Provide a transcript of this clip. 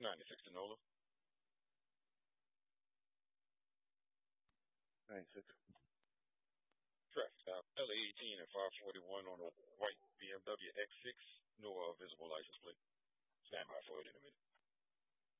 96 Enola. Nice. Traffic stop. LA 18 and 541 on a white BMW X6. No visible license plate. Stand by for it in a minute.